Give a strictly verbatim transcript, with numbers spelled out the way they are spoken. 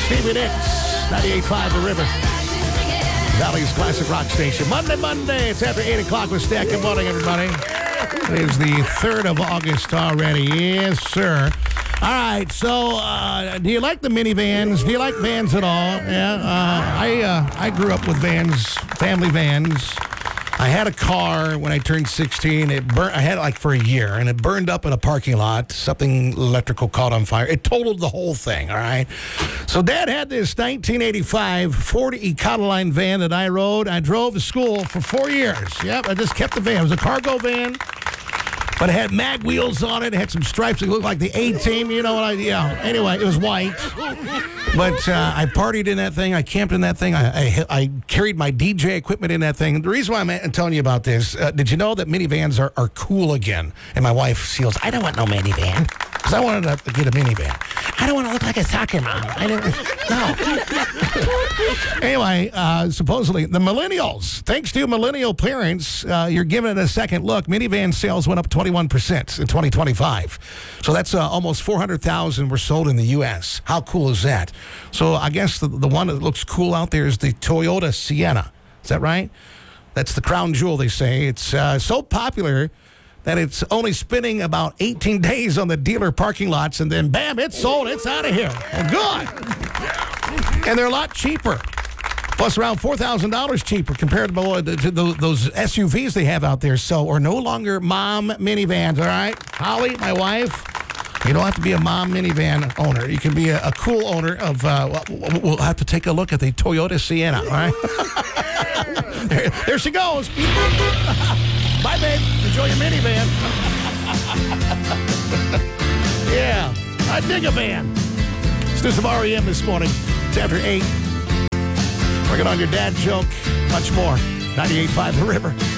Stevie Nicks, ninety-eight point five The River. Valley's classic rock station. Monday, Monday. It's after eight o'clock with Stack. Good morning, everybody. It is the third of August already. Yes, sir. All right, so uh, do you like the minivans? Do you like vans at all? Yeah, uh, I uh, I grew up with vans, family vans. I had a car when I turned sixteen. It burnt. I had it like for a year, and it burned up in a parking lot. Something electrical caught on fire. It totaled the whole thing, all right? So Dad had this nineteen eighty-five Ford Econoline van that I rode. I drove to school for four years. Yep, I just kept the van. It was a cargo van, but it had mag wheels on it. It had some stripes that looked like the A-Team. You know what I, yeah. Anyway, it was white. But uh, I partied in that thing. I camped in that thing. I, I, I carried my D J equipment in that thing. The reason why I'm telling you about this, uh, did you know that minivans are, are cool again? And my wife seals, I don't want no minivan. Because I wanted to get a minivan. I don't want to look like a soccer mom. I didn't, no. Anyway, uh, supposedly, the millennials, thanks to millennial parents, uh, you're giving it a second look. Minivan sales went up twenty-one percent in twenty twenty-five. So that's uh, almost four hundred thousand were sold in the U S. How cool is that? So I guess the, the one that looks cool out there is the Toyota Sienna. Is that right? That's the crown jewel, they say. It's uh, so popular that it's only spending about eighteen days on the dealer parking lots, and then, bam, it's sold. It's out of here. Well, good. And they're a lot cheaper. Plus, around four thousand dollars cheaper compared to, to those S U Vs they have out there. So, we're no longer mom minivans, all right? Holly, my wife, you don't have to be a mom minivan owner. You can be a, a cool owner of, uh, we'll have to take a look at the Toyota Sienna, all right? there, there she goes. Bye, babe. Enjoy your minivan. Yeah, I dig a van. Let's do some R E M this morning. It's after eight. Working on your dad joke. Much more. ninety-eight point five The River.